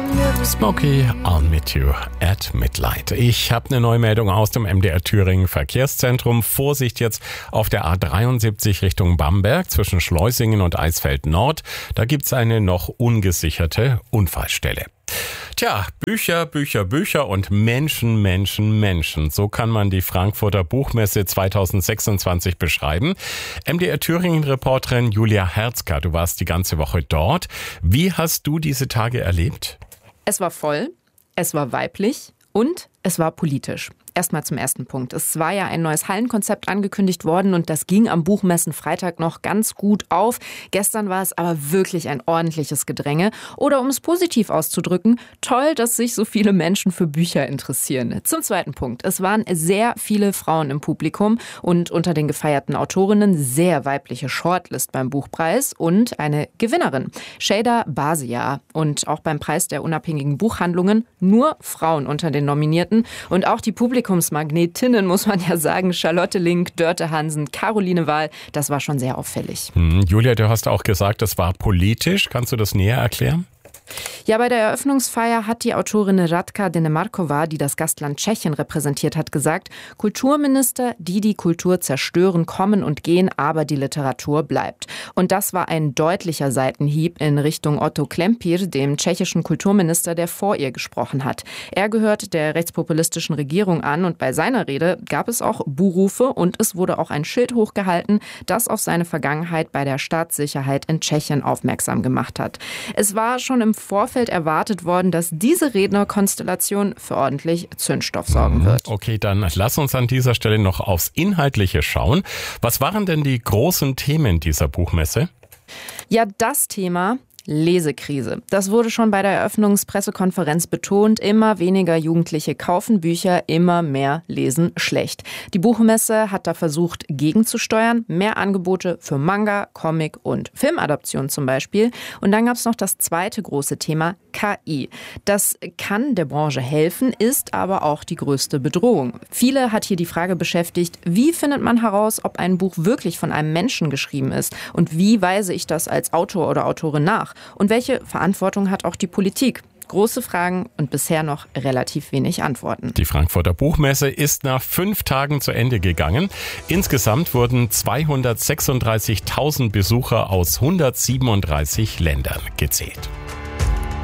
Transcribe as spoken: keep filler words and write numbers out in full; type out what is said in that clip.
Smokey, I'll meet you at midnight. Ich habe eine neue Meldung aus dem M D R Thüringen Verkehrszentrum. Vorsicht jetzt auf der A dreiundsiebzig Richtung Bamberg zwischen Schleusingen und Eisfeld Nord. Da gibt's eine noch ungesicherte Unfallstelle. Tja, Bücher, Bücher, Bücher und Menschen, Menschen, Menschen. So kann man die Frankfurter Buchmesse zweitausendsechsundzwanzig beschreiben. M D R Thüringen-Reporterin Julia Herzka, du warst die ganze Woche dort. Wie hast du diese Tage erlebt? Es war voll, es war weiblich und es war politisch. Erstmal zum ersten Punkt. Es war ja ein neues Hallenkonzept angekündigt worden und das ging am Buchmessen-Freitag noch ganz gut auf. Gestern war es aber wirklich ein ordentliches Gedränge. Oder um es positiv auszudrücken, toll, dass sich so viele Menschen für Bücher interessieren. Zum zweiten Punkt. Es waren sehr viele Frauen im Publikum und unter den gefeierten Autorinnen sehr weibliche Shortlist beim Buchpreis und eine Gewinnerin, Şeyda Bazia. Und auch beim Preis der unabhängigen Buchhandlungen nur Frauen unter den Nominierten und auch die Publikum Publikumsmagnetinnen, muss man ja sagen, Charlotte Link, Dörte Hansen, Caroline Wahl, das war schon sehr auffällig. Hm, Julia, du hast auch gesagt, das war politisch. Kannst du das näher erklären? Ja, bei der Eröffnungsfeier hat die Autorin Radka Denemarkova, die das Gastland Tschechien repräsentiert hat, gesagt, Kulturminister, die die Kultur zerstören, kommen und gehen, aber die Literatur bleibt. Und das war ein deutlicher Seitenhieb in Richtung Otto Klempir, dem tschechischen Kulturminister, der vor ihr gesprochen hat. Er gehört der rechtspopulistischen Regierung an und bei seiner Rede gab es auch Buhrufe und es wurde auch ein Schild hochgehalten, das auf seine Vergangenheit bei der Staatssicherheit in Tschechien aufmerksam gemacht hat. Es war schon im Vorfeld erwartet worden, dass diese Rednerkonstellation für ordentlich Zündstoff sorgen wird. Okay, dann lass uns an dieser Stelle noch aufs Inhaltliche schauen. Was waren denn die großen Themen dieser Buchmesse? Ja, das Thema Lesekrise. Das wurde schon bei der Eröffnungspressekonferenz betont. Immer weniger Jugendliche kaufen Bücher, immer mehr lesen schlecht. Die Buchmesse hat da versucht, gegenzusteuern. Mehr Angebote für Manga, Comic und Filmadaption zum Beispiel. Und dann gab es noch das zweite große Thema, K I. Das kann der Branche helfen, ist aber auch die größte Bedrohung. Viele hat hier die Frage beschäftigt, wie findet man heraus, ob ein Buch wirklich von einem Menschen geschrieben ist? Und wie weise ich das als Autor oder Autorin nach? Und welche Verantwortung hat auch die Politik? Große Fragen und bisher noch relativ wenig Antworten. Die Frankfurter Buchmesse ist nach fünf Tagen zu Ende gegangen. Insgesamt wurden zweihundertsechsunddreißigtausend Besucher aus hundertsiebenunddreißig Ländern gezählt.